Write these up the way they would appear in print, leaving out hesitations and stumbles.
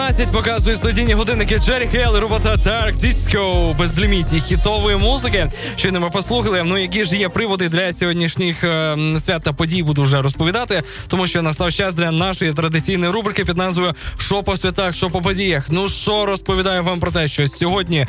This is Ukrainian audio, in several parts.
9:12 показує студійні годинники Джері Хейл і робота Dark Disco. Безлімітні хітової музики. Щойно ми послухали. Ну, які ж є приводи для сьогоднішніх свят та подій, буду вже розповідати. Тому що настав час для нашої традиційної рубрики під назвою «Що по святах, що по подіях». Ну що, розповідаю вам про те, що сьогодні,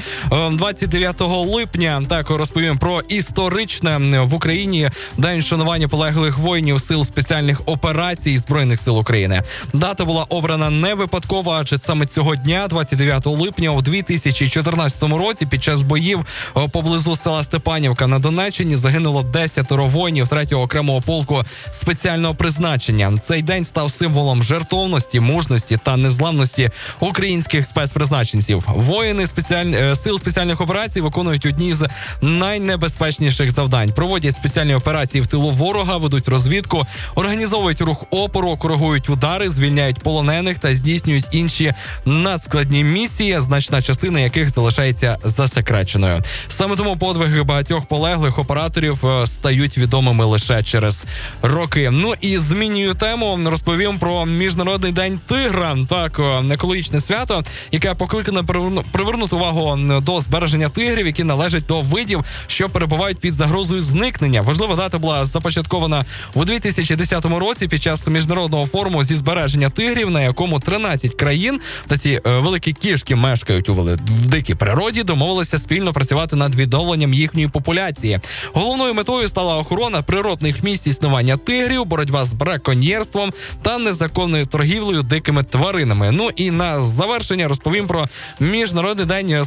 29 липня, так, розповім про історичне в Україні День вшанування полеглих воїнів Сил спеціальних операцій Збройних сил України. Дата була обрана не випадково, адже саме цього дня, 29 липня, у 2014 році, під час боїв поблизу села Степанівка на Донеччині загинуло 10 воїнів 3-го окремого полку спеціального призначення. Цей день став символом жертовності, мужності та незламності українських спецпризначенців. Воїни сил спеціальних операцій виконують одні з найнебезпечніших завдань. Проводять спеціальні операції в тилу ворога, ведуть розвідку, організовують рух опору, коригують удари, звільняють полонених та здійснюють інші надскладні місії, значна частина яких залишається засекреченою. Саме тому подвиги багатьох полеглих операторів стають відомими лише через роки. Ну і змінюю тему, розповім про Міжнародний день тигра. Так, екологічне свято, яке покликане привернути увагу до збереження тигрів, які належать до видів, що перебувають під загрозою зникнення. Важлива дата була започаткована у 2010 році під час міжнародного форуму зі збереження тигрів, на якому 13 країн, та ці великі кішки мешкають в дикій природі, домовилися спільно працювати над відновленням їхньої популяції. Головною метою стала охорона природних місць існування тигрів, боротьба з браконьєрством та незаконною торгівлею дикими тваринами. Ну і на завершення розповім про Міжнародний день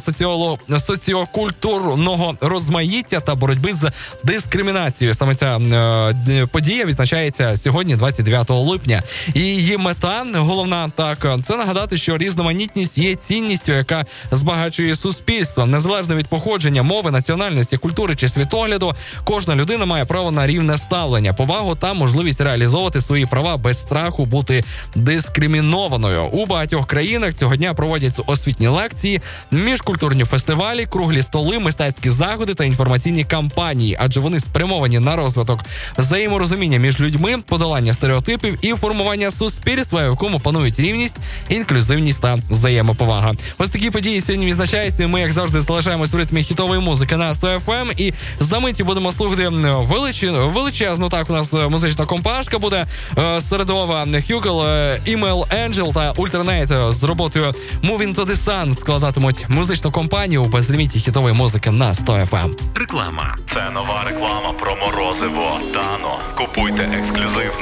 соціокультурного розмаїття та боротьби з дискримінацією. Саме ця подія відзначається сьогодні, 29 липня. І її мета головна, так, це нагадати, що різноманітність є цінністю, яка збагачує суспільство. Незалежно від походження, мови, національності, культури чи світогляду, кожна людина має право на рівне ставлення, повагу та можливість реалізовувати свої права без страху бути дискримінованою. У багатьох країнах цього дня проводять освітні лекції, міжкультурні фестивалі, круглі столи, мистецькі заходи та інформаційні кампанії, адже вони спрямовані на розвиток взаєморозуміння між людьми, подолання стереотипів і формування суспільства, в якому панують рівність, інклюзивність та взаємоповага. Ось такі події сьогодні відзначаються, і ми, як завжди, залишаємось в ритмі хітової музики на 100 FM, і за миті будемо слухати величезну, так, у нас музична компашка буде середова Hugel, Email Angel та Ultranate з роботою Moving to the Sun складатимуть музичну компанію у безліміті хітової музики на 100 FM. Реклама. Це нова реклама про морозиво Дано. Купуйте ексклюзивно.